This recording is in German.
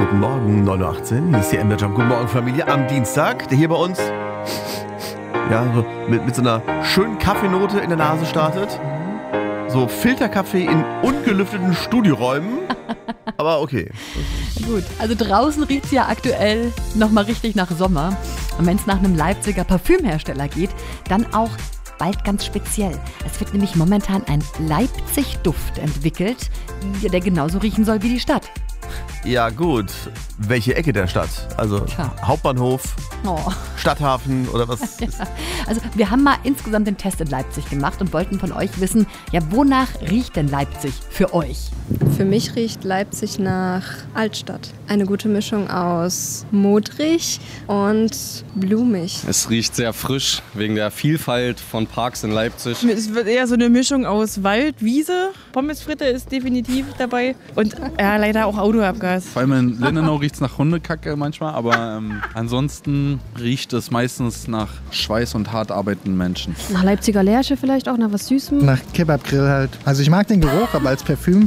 Guten Morgen, 9.18 Uhr. Hier ist die MDR Jump. Guten Morgen, Familie. Am Dienstag, der hier bei uns so mit so einer schönen Kaffeenote in der Nase startet. So Filterkaffee in ungelüfteten Studioräumen. Aber okay. Gut, also draußen riecht es ja aktuell nochmal richtig nach Sommer. Und wenn es nach einem Leipziger Parfümhersteller geht, dann auch bald ganz speziell. Es wird nämlich momentan ein Leipzig-Duft entwickelt, der genauso riechen soll wie die Stadt. Ja gut, welche Ecke der Stadt? Also Tja. Hauptbahnhof, Stadthafen oder was? Ja. Also wir haben mal insgesamt den Test in Leipzig gemacht und wollten von euch wissen, ja, wonach riecht denn Leipzig für euch? Für mich riecht Leipzig nach Altstadt. Eine gute Mischung aus modrig und blumig. Es riecht sehr frisch, wegen der Vielfalt von Parks in Leipzig. Es wird eher so eine Mischung aus Wald, Wiese, Pommesfritte ist definitiv dabei und ja, leider auch Autoabgas. Vor allem in Lindenau riecht es nach Hundekacke manchmal, aber ansonsten riecht es meistens nach Schweiß und hart arbeitenden Menschen. Nach Leipziger Lerche vielleicht auch, nach was Süßem. Nach Kebabgrill halt. Also ich mag den Geruch, aber als Parfüm